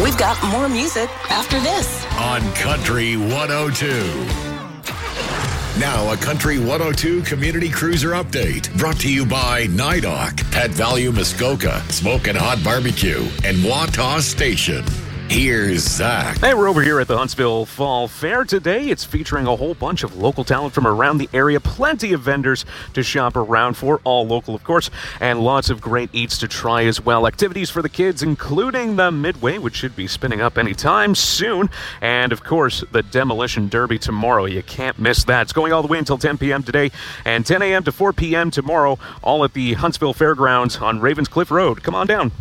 We've got more music after this. On Country 102. Now, a Country 102 Community Cruiser Update brought to you by NIDOC, Pet Value Muskoka, Smoke and Hot Barbecue, and Wataw Station. Here's Zach. Hey, we're over here at the Huntsville Fall Fair today. It's featuring a whole bunch of local talent from around the area. Plenty of vendors to shop around for, all local, of course, and lots of great eats to try as well. Activities for the kids, including the Midway, which should be spinning up anytime soon. And, of course, the Demolition Derby tomorrow. You can't miss that. It's going all the way until 10 p.m. today and 10 a.m. to 4 p.m. tomorrow, all at the Huntsville Fairgrounds on Ravenscliff Road. Come on down.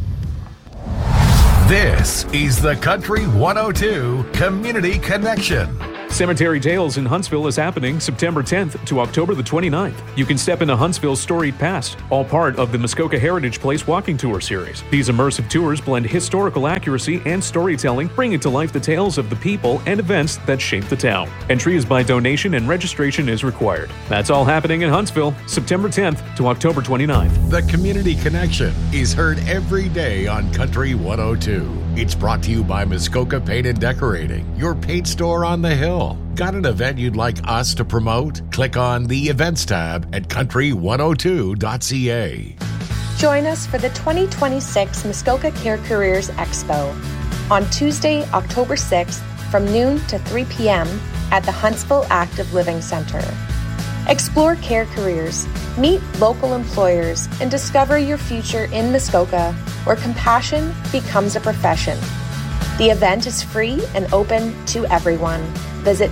This is the Country 102 Community Connection. Cemetery Tales in Huntsville is happening September 10th to October the 29th. You can step into Huntsville's storied past, all part of the Muskoka Heritage Place Walking Tour series. These immersive tours blend historical accuracy and storytelling, bringing to life the tales of the people and events that shape the town. Entry is by donation and registration is required. That's all happening in Huntsville, September 10th to October 29th. The Community Connection is heard every day on Country 102. It's brought to you by Muskoka Paint and Decorating, your paint store on the hill. Got an event you'd like us to promote? Click on the Events tab at country102.ca. Join us for the 2026 Muskoka Care Careers Expo on Tuesday, October 6th from noon to 3 p.m. at the Huntsville Active Living Center. Explore care careers, meet local employers, and discover your future in Muskoka, where compassion becomes a profession. The event is free and open to everyone. Visit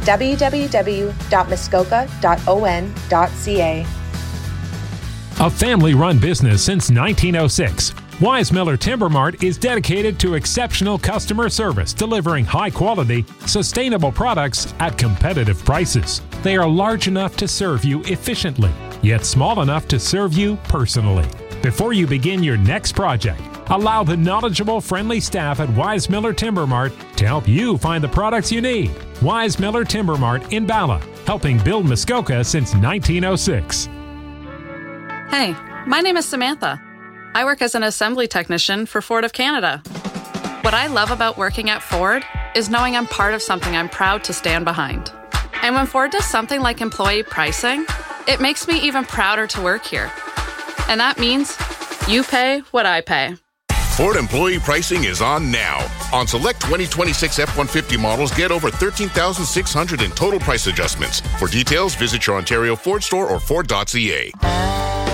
www.muskoka.on.ca. A family-run business since 1906, Wise Miller Timber Mart is dedicated to exceptional customer service, delivering high-quality, sustainable products at competitive prices. They are large enough to serve you efficiently, yet small enough to serve you personally. Before you begin your next project, allow the knowledgeable, friendly staff at Wise Miller Timber Mart to help you find the products you need. Wise Miller Timber Mart in Bala, helping build Muskoka since 1906. Hey, my name is Samantha. I work as an assembly technician for Ford of Canada. What I love about working at Ford is knowing I'm part of something I'm proud to stand behind. And when Ford does something like employee pricing, it makes me even prouder to work here. And that means you pay what I pay. Ford employee pricing is on now. On select 2026 F-150 models, get over $13,600 in total price adjustments. For details, visit your Ontario Ford store or Ford.ca.